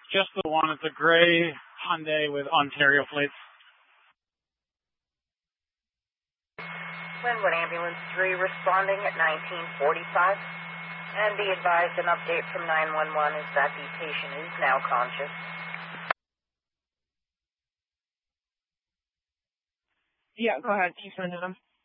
Just the one. It's a gray Hyundai with Ontario plates. Glenwood Ambulance 3 responding at 1945. And be advised, an update from 911 is that the patient is now conscious. Yeah, go ahead. Keep sending them.